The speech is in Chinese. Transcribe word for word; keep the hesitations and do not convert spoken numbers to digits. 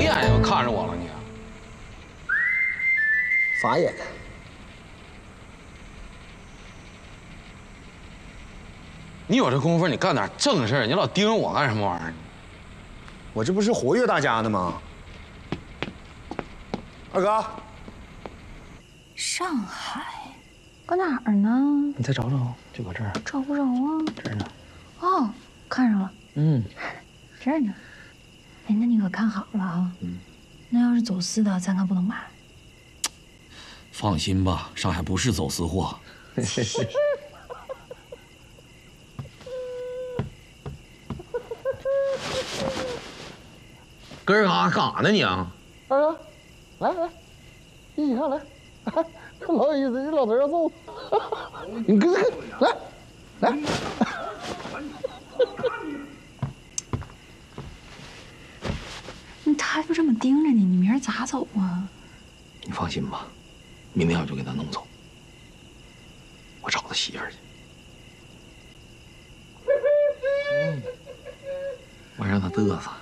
眼睛看着我了你？ 法眼。 你有这功夫，你干点正事儿，你老盯着我干什么玩意儿？ 我这不是活跃大家呢吗？二哥， 上海，搁哪儿呢？ 你再找找，就搁这儿。 找不着啊。 这儿呢。 哦，看上了。 嗯， 这儿呢。哎，那你可看好了啊。嗯。那要是走私的，咱可不能买。 放心吧，上海不是走私货。 哥儿嘎干啥呢你啊？ 二哥，来来，一起看来，老有意思，这老头要揍。你跟这来来。 他就这么盯着你，你明儿咋走啊？ 你放心吧，明天我就给他弄走。我找他媳妇儿去。嗯，我让他嘚瑟。